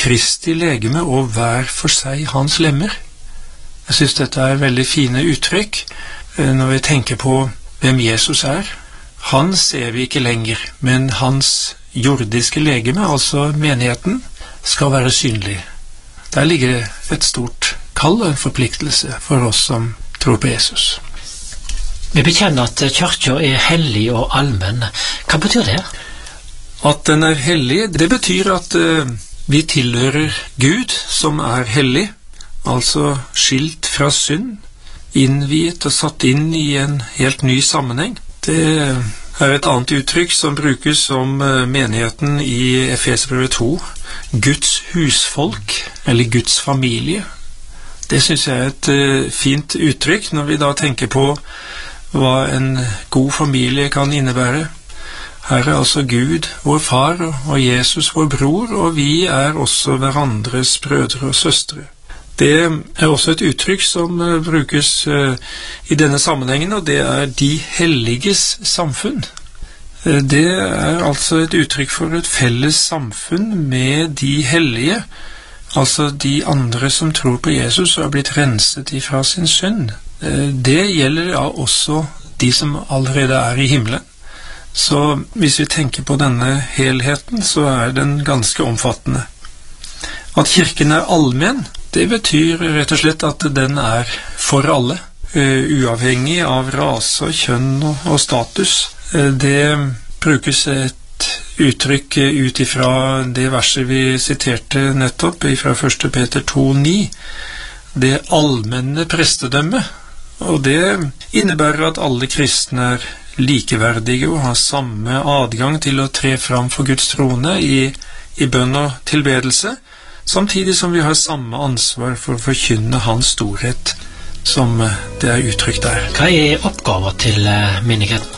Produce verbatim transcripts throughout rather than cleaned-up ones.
Kristi legeme og hver for seg hans lemmer. Jeg synes dette er veldig fine uttrykk når vi tenker på hvem Jesus er. Han ser vi ikke lenger, men hans jordiske legeme, altså menigheten, skal være synlig. Der ligger et stort kall og en forpliktelse for oss som tror på Jesus. Vi bekjenner at kirken er hellig og allmenn. Hva betyr det? At den er hellig, det betyr at uh, vi tilhører Gud som er hellig, altså skilt fra synd, innviet og satt inn i en helt ny sammenheng. Det er et annet uttrykk som brukes om menigheten i Efeserbrevet to, Guds husfolk, eller Guds familie. Det synes jeg er et uh, fint uttrykk når vi da tenker på hva en god familie kan innebære. Her er altså Gud, vår far, og Jesus, vår bror, og vi er også hverandres brødre og søstre. Det er også et uttrykk som uh, brukes uh, i denne sammenhengen, og det er de helliges samfunn. Uh, det er altså et uttrykk for et felles samfunn med de hellige, altså de andre som tror på Jesus og har blitt renset ifra sin synd. Uh, det gjelder ja også de som allerede er i himmelen. Så hvis vi tenker på denne helheten, så er den ganske omfattende. At kirken er allmenn, det betyr rett og slett at den er for alle, uh, uavhengig av rase, kjønn og, og status. Uh, det brukes et uttrykk ut ifra det verset vi siterte nettopp, ifra første Peter to ni, det allmenne prestedømme, og det innebærer at alle kristne er likeverdige og har samme adgang til å tre fram for Guds trone i, i bønn og tilbedelse, samtidig som vi har samme ansvar for å forkynne hans storhet, som det er uttrykt der. Hva er oppgaven til menigheten?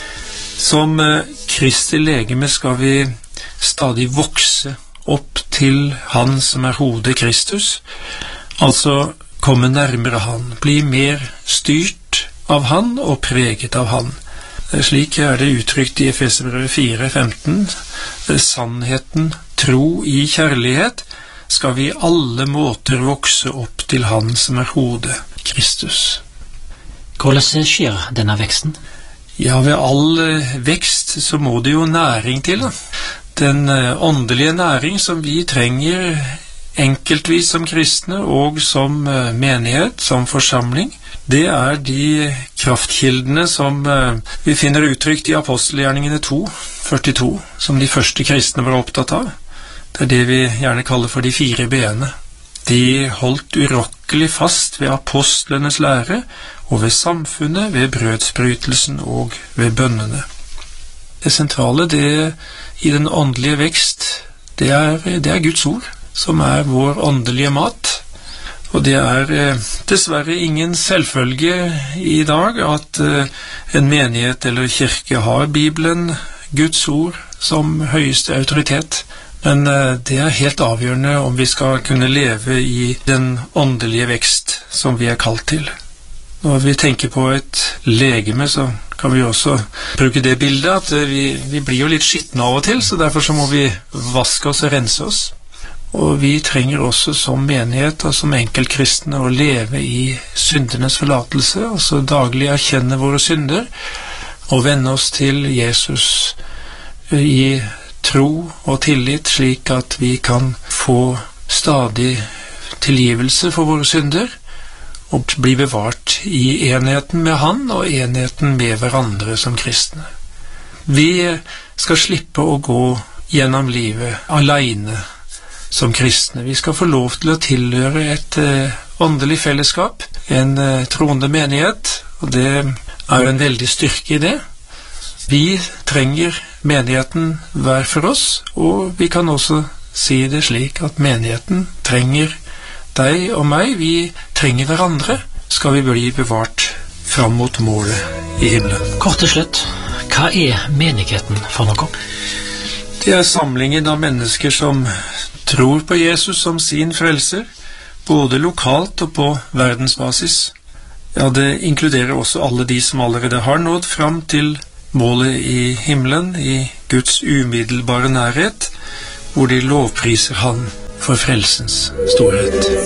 Som Kristi legeme skal vi stadig vokse opp til han som er hodet Kristus, altså komme nærmere han, bli mer styrt av han og preget av han. Slik er det uttrykt i Efeserbrevet fire femten. Sannheten, tro i kjærlighet, skal vi i alle måter vokse opp til han som er hodet, Kristus. Hvordan skjer denne veksten? Ja, ved all vekst så må det jo næring til. Da. Den åndelige næring som vi trenger enkeltvis som kristne og som menighet, som forsamling, det er de kraftkildene som vi finner uttrykt i apostelgjerningene to førtito, som de første kristne var opptatt av. Det er det vi gjerne kaller for de fire benene. De holdt urokkelig fast ved apostlenes lære, og ved samfunnet, ved brødsbrytelsen og ved bønnene. Det sentrale det, i den åndelige vekst, det er, det er Guds ord, som er vår åndelige mat. Og det er eh, dessverre ingen selvfølge i dag at eh, en menighet eller kirke har Bibelen, Guds ord, som høyeste autoritet. Men eh, det er helt avgjørende om vi skal kunne leve i den åndelige vekst som vi er kalt til. Når vi tenker på et legeme, så kan vi også bruke det bildet at eh, vi, vi blir jo litt skitne av og til, så derfor så må vi vaske oss og rense oss. Og vi trenger også som menighet og som enkeltkristne å leve i syndenes forlatelse, altså daglig erkjenne våre synder og vende oss til Jesus i tro og tillit, slik at vi kan få stadig tilgivelse for våre synder og bli bevart i enheten med han og enheten med hverandre som kristne. Vi skal slippe å gå gjennom livet alene som kristne. Vi skal få lov til å tilhøre et eh, åndelig fellesskap, en eh, troende menighet, og det er en veldig styrke i det. Vi trenger menigheten hver for oss, og vi kan også si det slik at menigheten trenger deg og meg. Vi trenger hverandre, skal vi bli bevart fram mot målet i himmelen. Kort til slutt, hva er menigheten for noe? Det er samlingen av mennesker som tror på Jesus som sin frelser, både lokalt og på verdensbasis. Ja, det inkluderer også alle de som allerede har nådd fram til målet i himmelen, i Guds umiddelbare nærhet, hvor de lovpriser Han for frelsens storhet.